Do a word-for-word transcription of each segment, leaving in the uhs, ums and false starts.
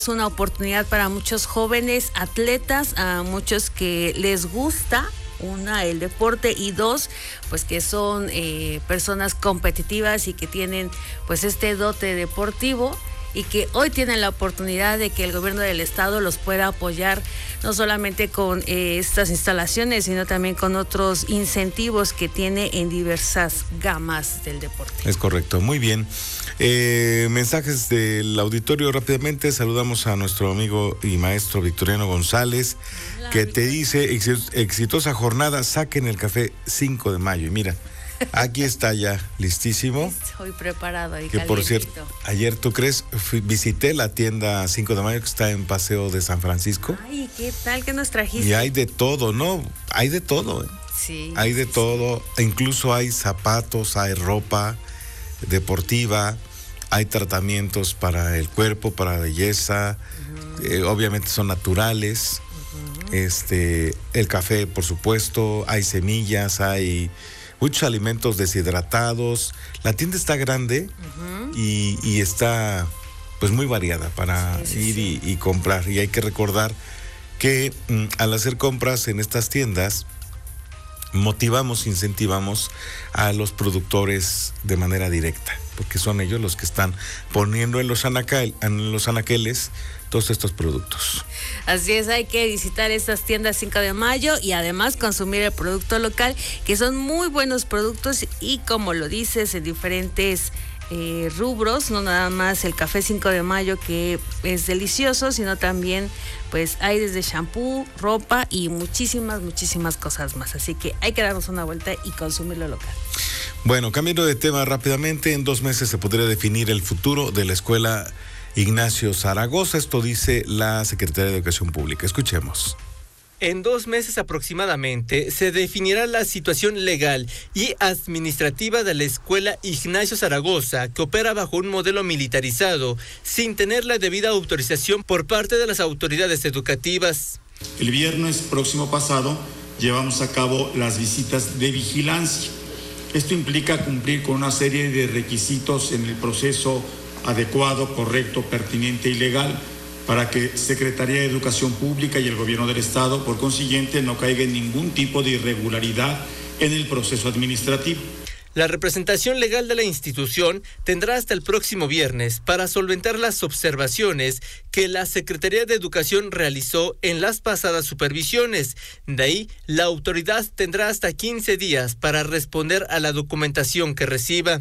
Es una oportunidad para muchos jóvenes atletas, a muchos que les gusta, una, el deporte, y dos, pues que son eh, personas competitivas y que tienen pues este dote deportivo, y que hoy tienen la oportunidad de que el gobierno del estado los pueda apoyar, no solamente con eh, estas instalaciones, sino también con otros incentivos que tiene en diversas gamas del deporte. Es correcto, muy bien. Eh, mensajes del auditorio rápidamente. Saludamos a nuestro amigo y maestro Victoriano González, Hola, que te dice: exitosa jornada, saquen el café cinco de mayo. Y mira, aquí está ya listísimo. Estoy preparado y que calientito. Por cierto, ayer, ¿tú crees? Fui, visité la tienda cinco de mayo que está en Paseo de San Francisco. Ay, ¿qué tal que nos trajiste? Y hay de todo, ¿no? Hay de todo. ¿eh? Sí. Hay de sí, todo. Sí. Incluso hay zapatos, hay ropa deportiva, hay tratamientos para el cuerpo, para belleza. Uh-huh. eh, obviamente son naturales. Uh-huh. Este, el café, por supuesto. Hay semillas, hay muchos alimentos deshidratados. La tienda está grande uh-huh. y, y está pues muy variada para sí, sí, ir sí. Y, y comprar. Y hay que recordar que mm, al hacer compras en estas tiendas, motivamos, incentivamos a los productores de manera directa, porque son ellos los que están poniendo en los, anaquel, en los anaqueles todos estos productos. Así es, hay que visitar estas tiendas cinco de mayo y además consumir el producto local, que son muy buenos productos y, como lo dices, en diferentes eh, rubros, no nada más el café cinco de mayo, que es delicioso, sino también pues hay desde shampoo, ropa y muchísimas, muchísimas cosas más. Así que hay que darnos una vuelta y consumirlo local. Bueno, cambiando de tema rápidamente, en dos meses se podría definir el futuro de la escuela Ignacio Zaragoza. Esto dice la Secretaría de Educación Pública. Escuchemos. En dos meses aproximadamente se definirá la situación legal y administrativa de la escuela Ignacio Zaragoza, que opera bajo un modelo militarizado, sin tener la debida autorización por parte de las autoridades educativas. El viernes próximo pasado llevamos a cabo las visitas de vigilancia. Esto implica cumplir con una serie de requisitos en el proceso adecuado, correcto, pertinente y legal, para que Secretaría de Educación Pública y el Gobierno del Estado, por consiguiente, no caiga en ningún tipo de irregularidad en el proceso administrativo. La representación legal de la institución tendrá hasta el próximo viernes para solventar las observaciones que la Secretaría de Educación realizó en las pasadas supervisiones. De ahí, la autoridad tendrá hasta quince días para responder a la documentación que reciba.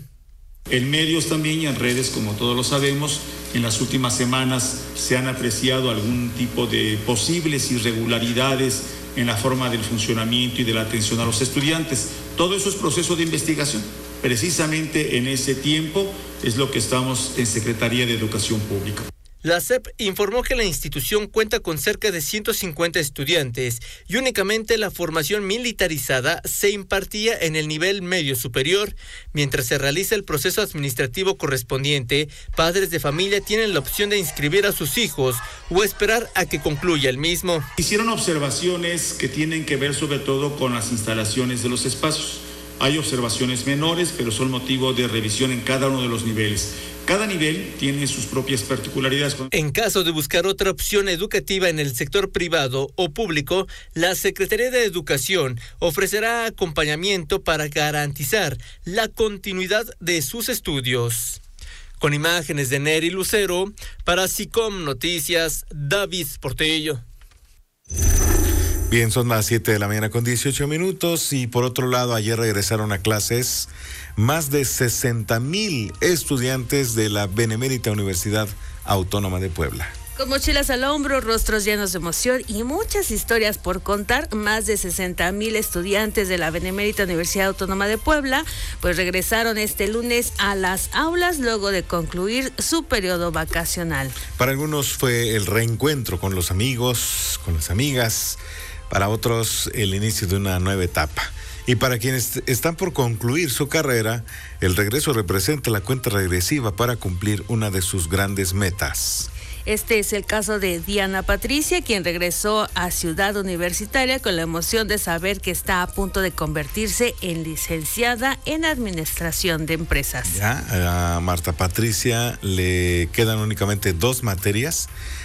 En medios también y en redes, como todos lo sabemos, en las últimas semanas se han apreciado algún tipo de posibles irregularidades en la forma del funcionamiento y de la atención a los estudiantes. Todo eso es proceso de investigación. Precisamente en ese tiempo es lo que estamos en Secretaría de Educación Pública. La S E P informó que la institución cuenta con cerca de ciento cincuenta estudiantes y únicamente la formación militarizada se impartía en el nivel medio superior. Mientras se realiza el proceso administrativo correspondiente, padres de familia tienen la opción de inscribir a sus hijos o esperar a que concluya el mismo. Hicieron observaciones que tienen que ver sobre todo con las instalaciones de los espacios. Hay observaciones menores, pero son motivo de revisión en cada uno de los niveles. Cada nivel tiene sus propias particularidades. En caso de buscar otra opción educativa en el sector privado o público, la Secretaría de Educación ofrecerá acompañamiento para garantizar la continuidad de sus estudios. Con imágenes de Neri Lucero, para SICOM Noticias, David Portillo. Bien, son las siete de la mañana con dieciocho minutos y por otro lado, ayer regresaron a clases más de sesenta mil estudiantes de la Benemérita Universidad Autónoma de Puebla. Con mochilas al hombro, rostros llenos de emoción y muchas historias por contar, más de sesenta mil estudiantes de la Benemérita Universidad Autónoma de Puebla pues regresaron este lunes a las aulas luego de concluir su periodo vacacional. Para algunos fue el reencuentro con los amigos, con las amigas. Para otros, el inicio de una nueva etapa. Y para quienes están por concluir su carrera, el regreso representa la cuenta regresiva para cumplir una de sus grandes metas. Este es el caso de Diana Patricia, quien regresó a Ciudad Universitaria con la emoción de saber que está a punto de convertirse en licenciada en Administración de Empresas. Ya, a Marta Patricia le quedan únicamente dos materias